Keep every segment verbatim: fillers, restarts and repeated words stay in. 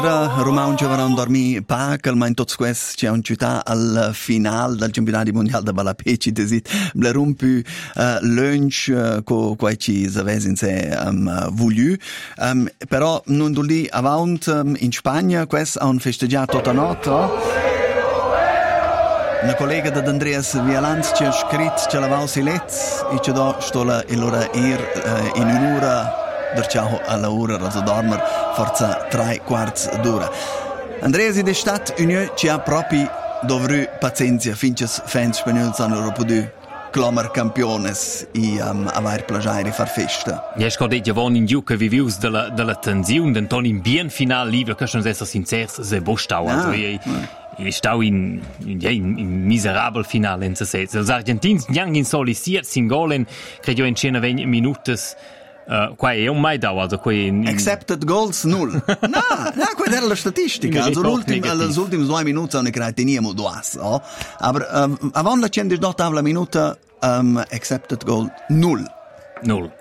Romaun Giovanon dormi pacal, ma in tots quest c'è un città al final del campionato mondiale da Balapeci desit blerum più uh, lunch uh, co quai ci saves in se um, voulu um, però non duli avant um, in Spagna quest ha un festeggiato tutta notte una collega da Andreas Vialanz ci ha scritto ce l'avao silez e ci do stola e l'ora ir uh, in un'ora der ciao alla ora also dormer forza tre quarts d'ora. Andreas in de Stadt Union ci ha proprio dovru pazienza finches fans spagnols hanno potuto clamar campiones e um, aver plagiare e far festa. Ja, ich gerade ja in Juke wie vius de la de la tensione den ton in bien final livre que schon sehr sincers se bostau also ah, ich ich stau in in, in, in miserabel final in se set. Els argentins niang in soliciert singolen credo in cena venti minutes. Uh, qua è un mai dau, also qua in... Accepted goals null. No, no, quella era la statistica. Also l'ultim, als ultims due minuti hanno creato teniamo duas, oh? Aber um, avant la cent diciotto la minuta um, accepted goal null. Null.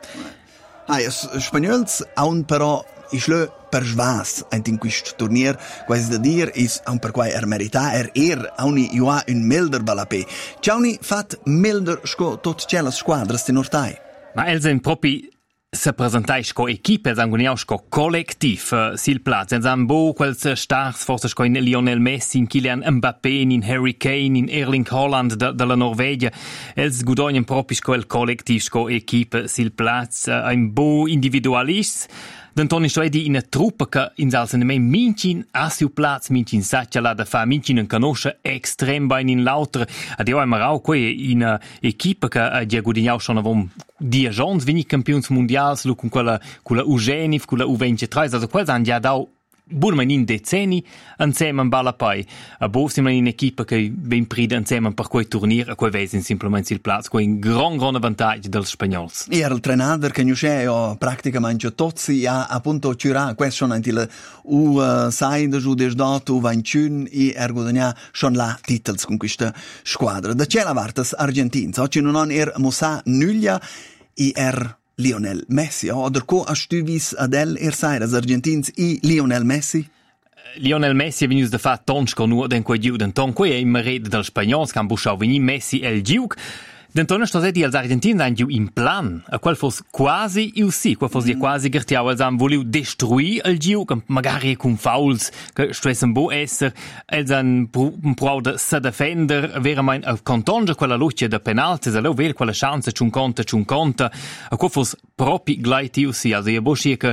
Ah, ja, Spagnols hanno però isle per svas in questo turnier, quasi da dire, is un per quai er merita, er er auni ua un milder balapé. Ciauni fat milder sco tot c'è la squadra sti nortai. Ma elsen propi se presentai sco equipe, els anguniau sco collectiv uh, sil plaz. Els han bo quels stars, forse sco in Lionel Messi, in Kylian Mbappé, in Harry Kane, in Erling Haaland de, de la Norvegia. Els gudognen propi sco el collectiv, sco equipe sil plaz. Uh, ein bo individualist. D'Antoni sto edi in a truppa che in salsen me mincin a siu plaz, mincin saccia la da fa, mincin en conosce extrem bain in l'autre. Ad io am rau quei in a equipa che a dia gudignau schon avom dia jons vini campions mondials, lu con quella quella Ugenif, quella U ventitré, also quels han ja dau burman in decenni insieme Balapai. A bo siamo in equipa che ben prida insieme per quei turnier a quei vesen simplemente il plaz, quei gran gran vantaggio dels spagnols. E era il trenador che nusce o praticamente tutti ha appunto cura questo non il u sai da giù des dato u ventuno e er guadagna schon la titels con questa squadra. Da c'è la vartas argentins, oggi non han er mossa nulla e er Lionel Messi, oder co astuvis adel er sairas argentins e Lionel Messi? Lionel Messi è venuto da fa tonsco nu den quei giu den ton quei è in rede del spagnols can buschau veni Messi el giug. Den ton sto sedi als argentins han giu in plan, a quel fos quasi il si, quel fos mm. quasi gertiau als han voliu destruir el giug, magari con fouls che stressen bo esser, els han prou de se defender, vera mein a contonge quella luce de penaltis, a leu ver quella chance ciun conta ciun conta, a quel fos propi glaitiu si, also ia boschie che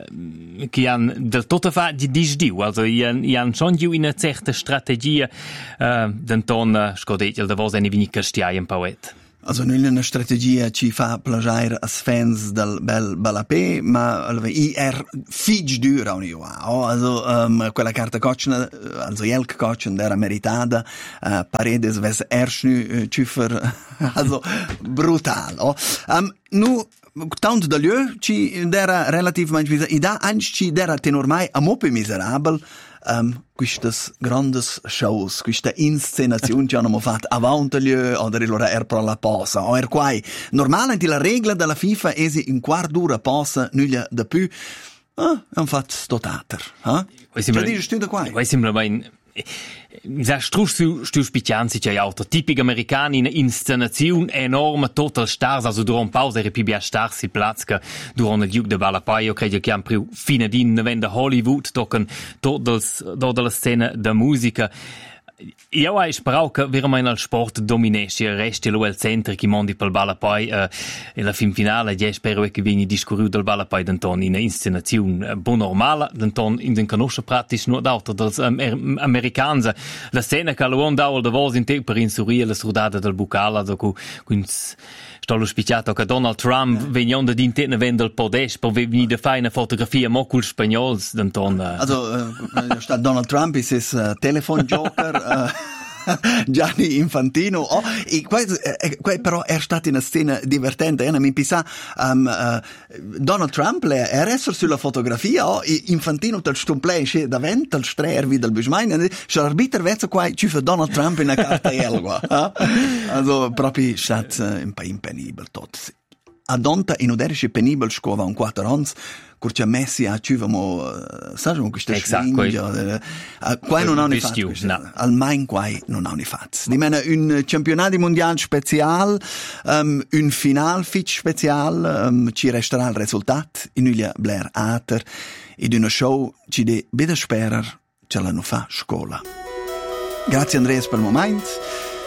uh, che han del tot fa di disdiu, also ian ian schon giu in a certa strategia uh, den ton uh, scodetiel de vos eni vini castiai en pauet. Also non è una strategia ci fa plagiare as fans del bel Balapé, ma i er fig dura un io. Oh, also um, quella carta coachna, also jelk coachna era meritada, uh, Paredes ves erschnu uh, cifer, also brutal. Oh. Um, nu tant da lieu ci era relativamente i da anche ci era tenormai a mope miserabel. Um, quistas grandes shows, questa inscenazione che hanno fatto avanti o allora er pro la posa o er quai normalmente la regola della FIFA è in quarto d'ora posa nulla da più ah, hanno fatto stotater ah? Cioè dici tu da qua? Questo sembra Sa strussu stu spicianzi c'è auto tipico americano in inscenazione enorme total stars also durant pausa era più bia stars il platz che durant il Duke de Balapai credo che han più fine di novembre Hollywood tocken totals dort la scena da musica. Io ho sperato che veramente il sport dominasse il resto del centro che mondi per il Balapai uh, e la fin finale io spero che vieni discorruto del Balapai d'anton in inscenazione buon normale d'anton in den conosce pratisch nur d'auto dels um, er, americans la scena che lo andava da vos in te per insurire la sudata del bucala da cu quins sto lo spicciato che Donald Trump yeah. Venendo di interne vende il podes per venire a fare una fotografia mo col spagnols d'anton uh. Also uh, sta Donald Trump is his uh, telephone joker uh. Gianni Infantino oh, e questo, eh, que, però è stata una scena divertente eh, mi pisa um, uh, Donald Trump le è resto sulla fotografia oh, Infantino tal stumplesce davanti al strervi del bismain e l'arbiter vezzo qua ci fa Donald Trump in una carta elgua eh? Also proprio stat uh, un po' impenibile tutto adonta in uderisce penibel scova un quattro ons, curcia Messi a civamo, sai, questa slingia, qua non ha ne fatto, al main qua non ha ne fatto. Di mena un campionato mondiale special, um, un final fitch special, um, ci resterà il risultato in Ulia Blair Ater ed una show ci de beda sperar ce la no fa scuola. Grazie Andreas per il momento.